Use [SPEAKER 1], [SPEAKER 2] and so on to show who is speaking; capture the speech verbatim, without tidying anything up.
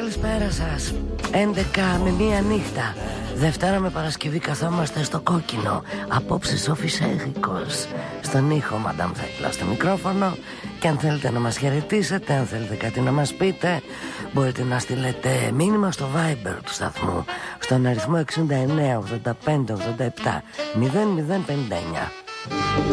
[SPEAKER 1] καλησπέρα σας. έντεκα με μία νύχτα, Δευτέρα με Παρασκευή καθόμαστε στο κόκκινο. Απόψε Σόφης Έγικος. Στον ήχο Μαντάμ Θέκλα στο μικρόφωνο. Και αν θέλετε να μας χαιρετήσετε, αν θέλετε κάτι να μας πείτε, μπορείτε να στείλετε μήνυμα στο Viber του σταθμού στον αριθμό εξήντα εννέα ογδόντα πέντε ογδόντα επτά μηδέν μηδέν πενήντα εννιά.